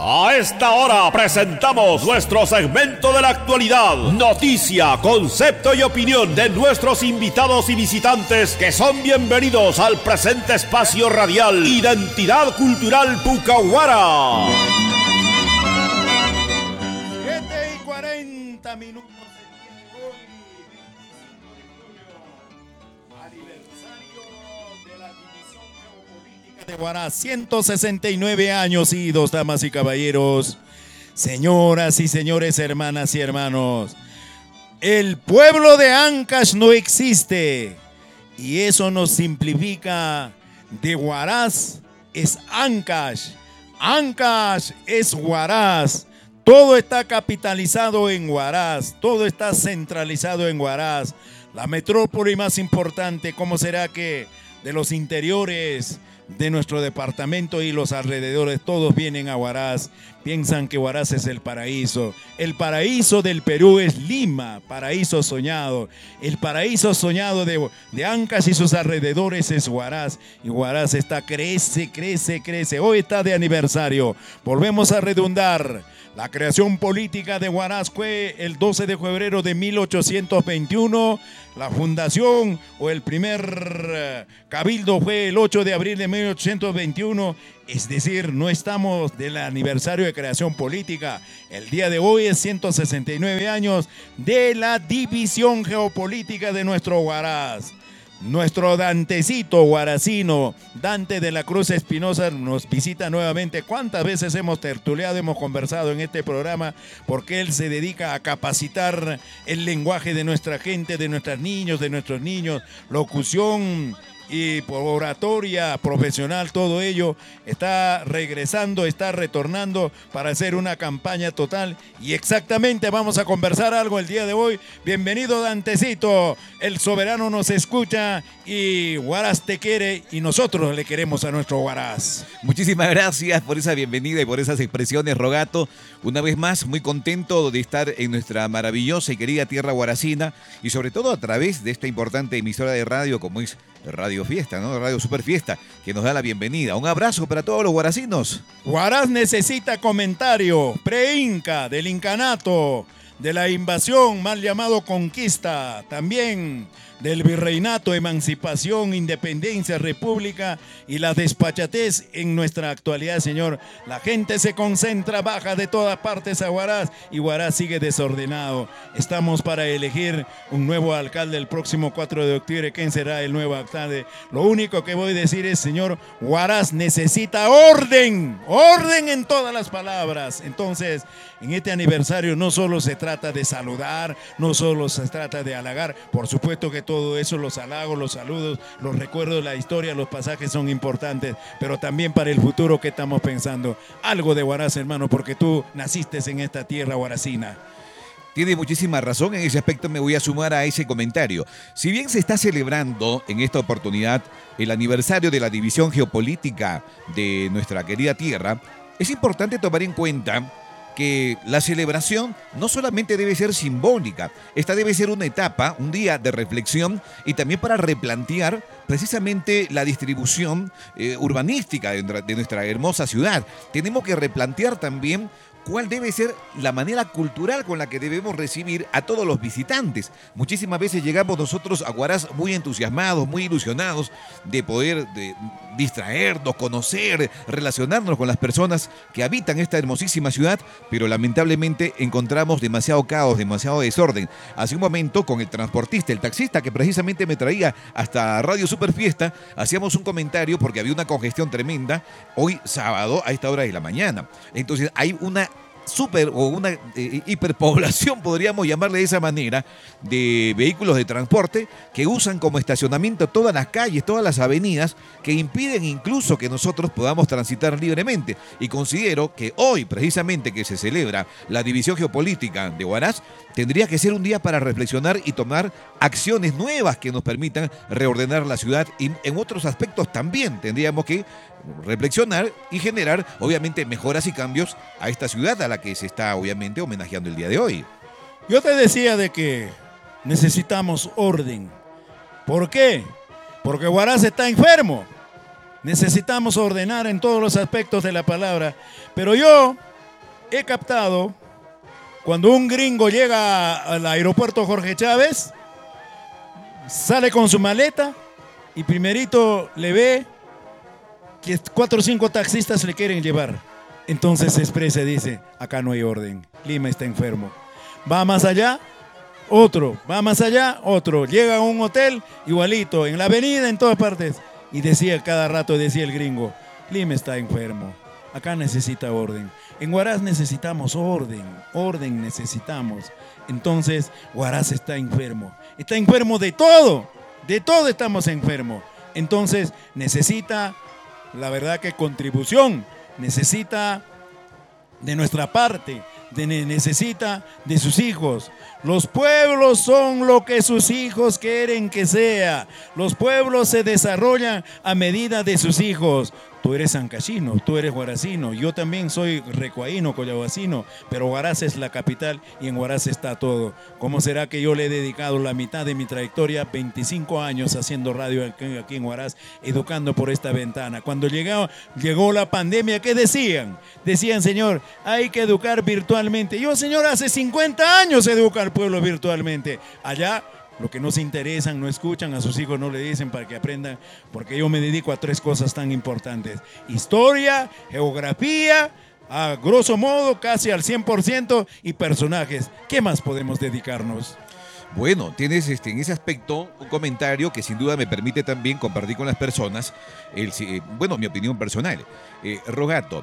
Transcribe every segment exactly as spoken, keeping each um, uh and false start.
A esta hora presentamos nuestro segmento de la actualidad, noticia, concepto y opinión de nuestros invitados y visitantes que son bienvenidos al presente espacio radial Identidad Cultural Pucahuara. siete y cuarenta minutos el día de hoy, veinticinco de julio, aniversario de la División Geopolítica de Huaraz, ciento sesenta y nueve años idos, damas y caballeros, señoras y señores, hermanas y hermanos. El pueblo de Ancash no existe y eso nos simplifica. De Huaraz es Ancash, Ancash es Huaraz. Todo está capitalizado en Huaraz, todo está centralizado en Huaraz. La metrópoli más importante, ¿cómo será que de los interiores de nuestro departamento y los alrededores todos vienen a Huaraz? Piensan que Huaraz es el paraíso. El paraíso del Perú es Lima, paraíso soñado. El paraíso soñado de, de Ancash y sus alrededores es Huaraz. Y Huaraz está, crece, crece, crece. Hoy está de aniversario. Volvemos a redundar. La creación política de Huaraz fue el doce de febrero de mil ochocientos veintiuno. La fundación o el primer cabildo fue el ocho de abril de mil ochocientos veintiuno. Es decir, no estamos del aniversario de creación política. El día de hoy es ciento sesenta y nueve años de la división geopolítica de nuestro Huaraz. Nuestro Dantecito huaracino, Dante de la Cruz Espinosa, nos visita nuevamente. ¿Cuántas veces hemos tertuleado, hemos conversado en este programa? Porque él se dedica a capacitar el lenguaje de nuestra gente, de nuestros niños, de nuestros niños, locución y por oratoria profesional, todo ello está regresando, está retornando para hacer una campaña total. Y exactamente vamos a conversar algo el día de hoy. Bienvenido, Dantecito, el soberano nos escucha y Huaraz te quiere y nosotros le queremos a nuestro Huaraz. Muchísimas gracias por esa bienvenida y por esas expresiones, Rogato. Una vez más, muy contento de estar en nuestra maravillosa y querida tierra huaracina y sobre todo a través de esta importante emisora de radio como es Radio Fiesta, ¿no? Radio Super Fiesta, que nos da la bienvenida. Un abrazo para todos los huaracinos. Huaraz necesita comentario pre-inca, del incanato, de la invasión, mal llamado conquista, también del virreinato, emancipación, independencia, república y la despachatez en nuestra actualidad, señor. La gente se concentra, baja de todas partes a Huaraz y Huaraz sigue desordenado. Estamos para elegir un nuevo alcalde el próximo cuatro de octubre. ¿Quién será el nuevo alcalde? Lo único que voy a decir es, señor, Huaraz necesita orden, orden en todas las palabras. Entonces, en este aniversario no solo se trata de saludar, no solo se trata de halagar, por supuesto que todo eso, los halagos, los saludos, los recuerdos, la historia, los pasajes son importantes, pero también para el futuro que estamos pensando. Algo de Huaraz, hermano, porque tú naciste en esta tierra huaracina. Tiene muchísima razón, en ese aspecto me voy a sumar a ese comentario. Si bien se está celebrando en esta oportunidad el aniversario de la división geopolítica de nuestra querida tierra, es importante tomar en cuenta que la celebración no solamente debe ser simbólica, esta debe ser una etapa, un día de reflexión y también para replantear precisamente la distribución eh, urbanística de, de nuestra hermosa ciudad. Tenemos que replantear también cuál debe ser la manera cultural con la que debemos recibir a todos los visitantes. Muchísimas veces llegamos nosotros a Huaraz muy entusiasmados, muy ilusionados de poder de distraernos, conocer, relacionarnos con las personas que habitan esta hermosísima ciudad, pero lamentablemente encontramos demasiado caos, demasiado desorden. Hace un momento con el transportista, el taxista que precisamente me traía hasta Radio Super Fiesta, hacíamos un comentario porque había una congestión tremenda hoy sábado a esta hora de la mañana. Entonces hay una super o una eh, hiperpoblación, podríamos llamarle de esa manera, de vehículos de transporte que usan como estacionamiento todas las calles, todas las avenidas, que impiden incluso que nosotros podamos transitar libremente. Y considero que hoy, precisamente que se celebra la división geopolítica de Huaraz, tendría que ser un día para reflexionar y tomar acciones nuevas que nos permitan reordenar la ciudad, y en otros aspectos también tendríamos que reflexionar y generar obviamente mejoras y cambios a esta ciudad a la que se está obviamente homenajeando el día de hoy. Yo te decía de que necesitamos orden. ¿Por qué? Porque Huaraz está enfermo. Necesitamos ordenar en todos los aspectos de la palabra. Pero yo he captado cuando un gringo llega al aeropuerto Jorge Chávez, sale con su maleta y primerito le ve que cuatro o cinco taxistas le quieren llevar. Entonces se expresa y dice, acá no hay orden, Lima está enfermo. Va más allá, otro, va más allá, otro. Llega a un hotel, igualito, en la avenida, en todas partes. Y decía cada rato, decía el gringo, Lima está enfermo, acá necesita orden. En Huaraz necesitamos orden, orden necesitamos. Entonces, Huaraz está enfermo. Está enfermo de todo, de todo estamos enfermos. Entonces, necesita, la verdad que contribución, necesita de nuestra parte, de, necesita de sus hijos. Los pueblos son lo que sus hijos quieren que sea. Los pueblos se desarrollan a medida de sus hijos. Tú eres sancachino, tú eres huaracino, yo también soy recuaíno, collahuacino, pero Huaraz es la capital y en Huaraz está todo. ¿Cómo será que yo le he dedicado la mitad de mi trayectoria, veinticinco años haciendo radio aquí, aquí en Huaraz, educando por esta ventana? Cuando llegó, llegó la pandemia, ¿qué decían? Decían, señor, hay que educar virtualmente. Yo, señor, hace cincuenta años educo al pueblo virtualmente. Allá, lo que no se interesan, no escuchan, a sus hijos no le dicen para que aprendan, porque yo me dedico a tres cosas tan importantes: historia, geografía, a grosso modo casi al cien por ciento, y personajes. ¿Qué más podemos dedicarnos? Bueno, tienes este, en ese aspecto un comentario que sin duda me permite también compartir con las personas, el, eh, bueno, mi opinión personal. Eh, Rogato,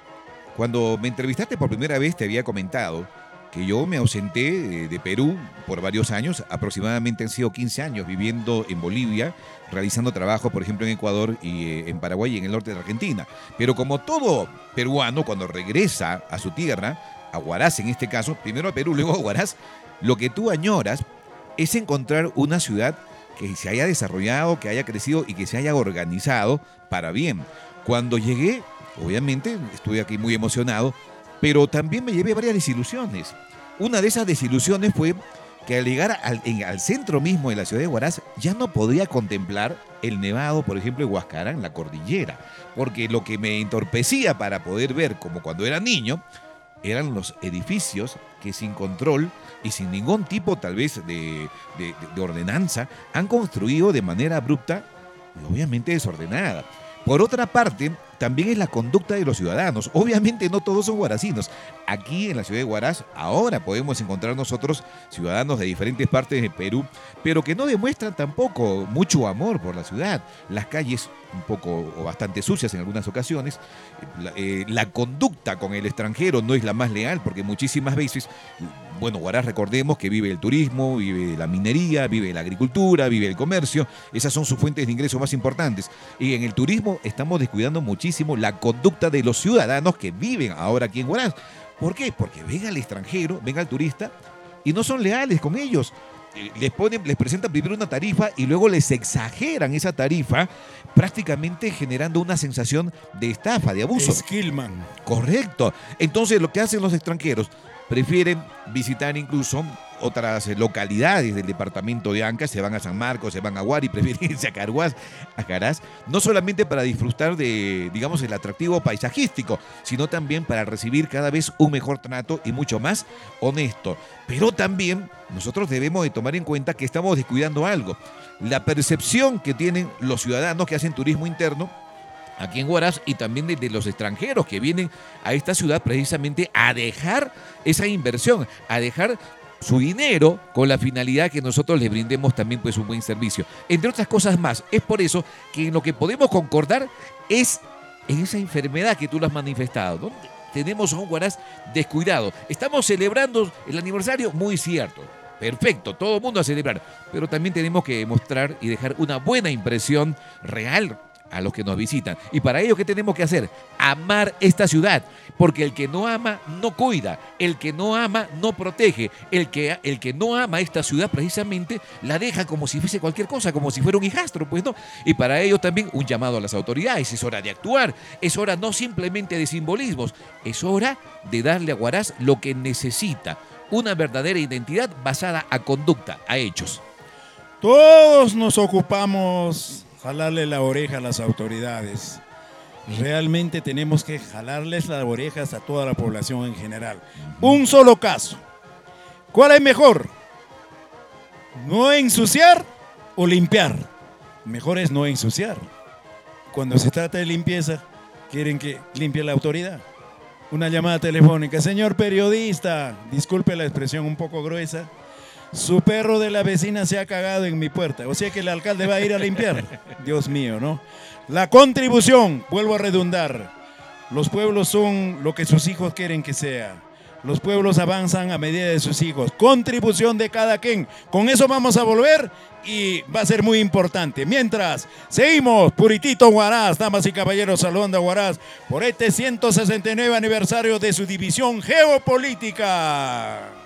cuando me entrevistaste por primera vez te había comentado que yo me ausenté de Perú por varios años, aproximadamente han sido quince años viviendo en Bolivia, realizando trabajo, por ejemplo, en Ecuador y eh, en Paraguay y en el norte de Argentina. Pero como todo peruano, cuando regresa a su tierra, a Huaraz en este caso, primero a Perú, luego a Huaraz, lo que tú añoras es encontrar una ciudad que se haya desarrollado, que haya crecido y que se haya organizado para bien. Cuando llegué, obviamente, estuve aquí muy emocionado, pero también me llevé varias desilusiones. Una de esas desilusiones fue que al llegar al, en, al centro mismo de la ciudad de Huaraz ya no podía contemplar el nevado, por ejemplo, de Huascarán, la cordillera, porque lo que me entorpecía para poder ver, como cuando era niño, eran los edificios que sin control y sin ningún tipo tal vez de, de, de ordenanza han construido de manera abrupta y obviamente desordenada. Por otra parte, también es la conducta de los ciudadanos. Obviamente no todos son huaracinos. Aquí en la ciudad de Huaraz ahora podemos encontrar nosotros ciudadanos de diferentes partes de Perú, pero que no demuestran tampoco mucho amor por la ciudad. Las calles un poco o bastante sucias en algunas ocasiones. La, eh, la conducta con el extranjero no es la más leal, porque muchísimas veces, bueno, Huaraz, recordemos que vive el turismo, vive la minería, vive la agricultura, vive el comercio. Esas son sus fuentes de ingresos más importantes. Y en el turismo estamos descuidando muchísimo la conducta de los ciudadanos que viven ahora aquí en Huaraz. ¿Por qué? Porque ven al extranjero, ven al turista y no son leales con ellos. Les ponen, les presentan primero una tarifa y luego les exageran esa tarifa, prácticamente generando una sensación de estafa, de abuso. Skillman. Correcto. Entonces lo que hacen los extranjeros, prefieren visitar incluso otras localidades del departamento de Ancash, se van a San Marcos, se van a Huari, prefieren irse a Carhuaz, a Caraz, no solamente para disfrutar de, digamos, el atractivo paisajístico, sino también para recibir cada vez un mejor trato y mucho más honesto. Pero también nosotros debemos de tomar en cuenta que estamos descuidando algo. La percepción que tienen los ciudadanos que hacen turismo interno aquí en Huaraz y también de, de los extranjeros que vienen a esta ciudad precisamente a dejar esa inversión, a dejar su dinero con la finalidad que nosotros les brindemos también pues un buen servicio. Entre otras cosas más, es por eso que en lo que podemos concordar es en esa enfermedad que tú lo has manifestado, ¿no? Tenemos a un Huaraz descuidado. Estamos celebrando el aniversario, muy cierto. Perfecto, todo el mundo a celebrar. Pero también tenemos que mostrar y dejar una buena impresión real a los que nos visitan. Y para ello, ¿qué tenemos que hacer? Amar esta ciudad, porque el que no ama, no cuida, el que no ama, no protege, el que, el que no ama esta ciudad precisamente la deja como si fuese cualquier cosa, como si fuera un hijastro, pues no. Y para ello también un llamado a las autoridades, es hora de actuar, es hora no simplemente de simbolismos, es hora de darle a Huaraz lo que necesita, una verdadera identidad basada a conducta, a hechos. Todos nos ocupamos jalarle la oreja a las autoridades. realmente tenemos que jalarles las orejas a toda la población en general. Un solo caso. ¿Cuál es mejor? ¿No ensuciar o limpiar? Mejor es no ensuciar. Cuando se trata de limpieza, quieren que limpie la autoridad. Una llamada telefónica. Señor periodista, disculpe la expresión un poco gruesa, su perro de la vecina se ha cagado en mi puerta. O sea que el alcalde va a ir a limpiar. Dios mío, ¿no? La contribución, vuelvo a redundar. Los pueblos son lo que sus hijos quieren que sea. Los pueblos avanzan a medida de sus hijos. Contribución de cada quien. Con eso vamos a volver y va a ser muy importante. Mientras, seguimos. Puritito Huaraz, damas y caballeros, saludando a Huaraz por este ciento sesenta y nueve aniversario de su división geopolítica.